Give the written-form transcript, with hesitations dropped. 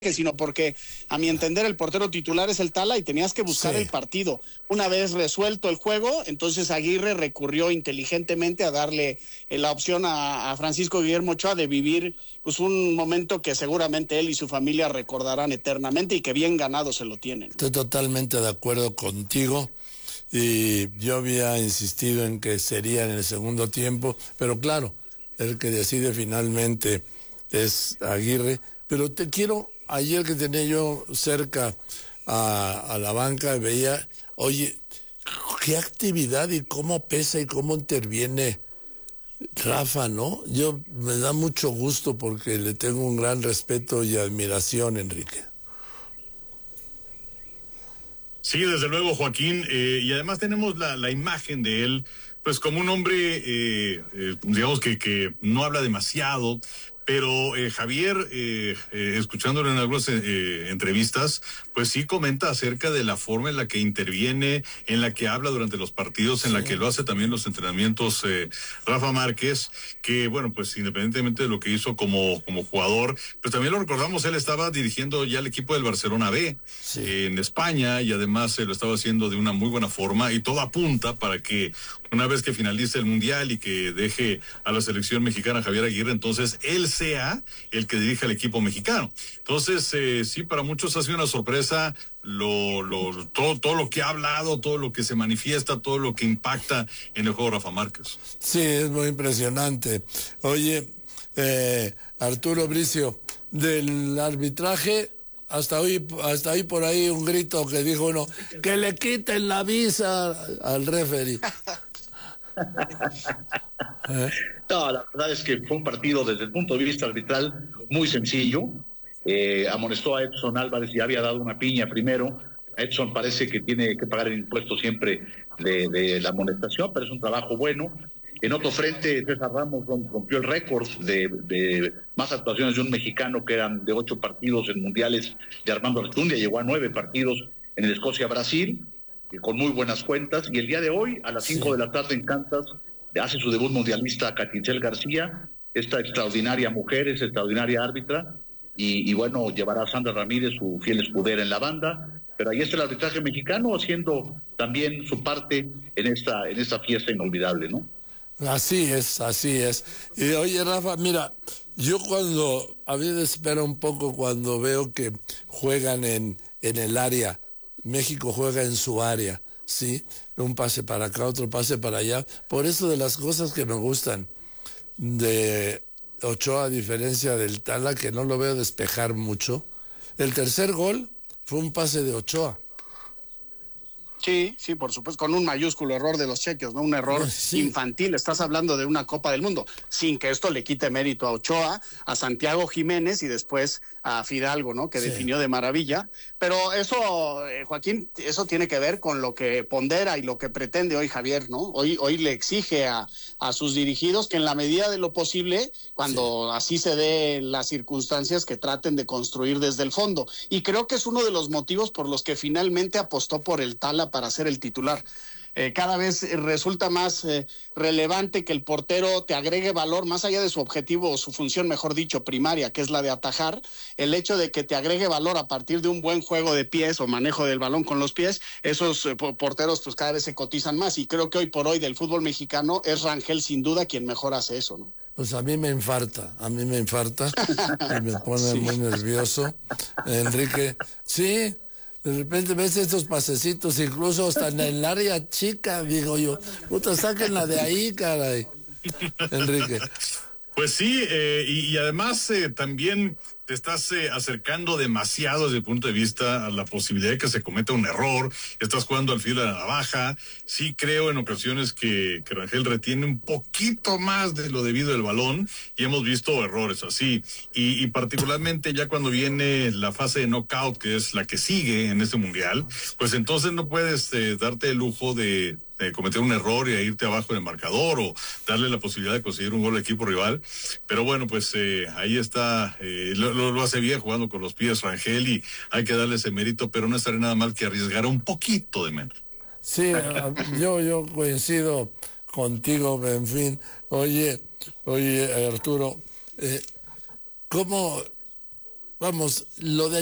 sino porque, a mi entender, el portero titular es el Tala y tenías que buscar el partido. Una vez resuelto el juego, entonces Aguirre recurrió inteligentemente a darle la opción a Francisco Guillermo Ochoa de vivir pues un momento que seguramente él y su familia recordarán eternamente y que bien ganado se lo tienen. Estoy totalmente de acuerdo contigo y yo había insistido en que sería en el segundo tiempo, pero claro, el que decide finalmente es Aguirre. Pero ayer que tenía yo cerca a la banca, veía, oye, qué actividad y cómo pesa y cómo interviene Rafa, ¿no? Me da mucho gusto porque le tengo un gran respeto y admiración, Enrique. Sí, desde luego, Joaquín, y además tenemos la imagen de él, pues como un hombre, digamos que no habla demasiado, pero Javier, escuchándolo en algunas entrevistas, pues sí comenta acerca de la forma en la que interviene, en la que habla durante los partidos, en la que lo hace también los entrenamientos Rafa Márquez, que bueno, pues independientemente de lo que hizo como jugador, pues también lo recordamos, él estaba dirigiendo ya el equipo del Barcelona B en España y además lo estaba haciendo de una muy buena forma y todo apunta para que una vez que finalice el Mundial y que deje a la selección mexicana Javier Aguirre, entonces él sea el que dirija el equipo mexicano. Entonces, sí, para muchos ha sido una sorpresa todo lo que ha hablado, todo lo que se manifiesta, todo lo que impacta en el juego Rafa Márquez. Sí, es muy impresionante. Oye, Arturo Bricio, del arbitraje, hasta hoy por ahí un grito que dijo uno, que le quiten la visa al referee. No, la verdad es que fue un partido desde el punto de vista arbitral muy sencillo. Amonestó a Edson Álvarez y había dado una piña primero. Edson parece que tiene que pagar el impuesto siempre de la amonestación, pero es un trabajo bueno. En otro frente, César Ramos rompió el récord de más actuaciones de un mexicano, que eran de 8 partidos en mundiales de Armando Artundia. Llegó a 9 partidos en el Escocia-Brasil, con muy buenas cuentas. Y el día de hoy, a las 5 de la tarde en Kansas, hace su debut mundialista Caticel García, esta extraordinaria mujer, es extraordinaria árbitra, y bueno, llevará a Sandra Ramírez, su fiel escudera en la banda. Pero ahí está el arbitraje mexicano haciendo también su parte en esta fiesta inolvidable, ¿no? Así es. Y oye, Rafa, mira, yo a mí me espera un poco cuando veo que juegan en el área, México juega en su área, ¿sí? Un pase para acá, otro pase para allá. Por eso de las cosas que me gustan de Ochoa, a diferencia del Tala, que no lo veo despejar mucho. El tercer gol fue un pase de Ochoa. Sí, por supuesto, con un mayúsculo error de los chequios, ¿no? Un error infantil. Estás hablando de una Copa del Mundo, sin que esto le quite mérito a Ochoa, a Santiago Jiménez y después a Fidalgo, ¿no? Que definió de maravilla. Pero eso, Joaquín, eso tiene que ver con lo que pondera y lo que pretende hoy Javier, ¿no? Hoy le exige a sus dirigidos que en la medida de lo posible, cuando así se den las circunstancias, que traten de construir desde el fondo. Y creo que es uno de los motivos por los que finalmente apostó por el Tala para ser el titular. Cada vez resulta más relevante que el portero te agregue valor, más allá de su objetivo o su función, mejor dicho, primaria, que es la de atajar. El hecho de que te agregue valor a partir de un buen juego de pies o manejo del balón con los pies, esos porteros pues cada vez se cotizan más, y creo que hoy por hoy del fútbol mexicano es Rangel sin duda quien mejor hace eso, ¿no? Pues a mí me infarta y me pone muy nervioso, Enrique. Sí, de repente ves estos pasecitos, incluso hasta en el área chica, digo yo, puta, sáquenla de ahí, caray, Enrique. Pues sí, y además también te estás acercando demasiado desde el punto de vista a la posibilidad de que se cometa un error, estás jugando al filo de la navaja. Sí creo en ocasiones que Rangel retiene un poquito más de lo debido del balón y hemos visto errores así. Y particularmente ya cuando viene la fase de knockout, que es la que sigue en este mundial, pues entonces no puedes darte el lujo de cometer un error y irte abajo en el marcador o darle la posibilidad de conseguir un gol al equipo rival. Pero bueno, pues ahí está, lo hace bien jugando con los pies Rangel y hay que darle ese mérito, pero no estaría nada mal que arriesgara un poquito de menos. Sí, yo coincido contigo, en fin. Oye, Arturo, ¿cómo vamos, lo de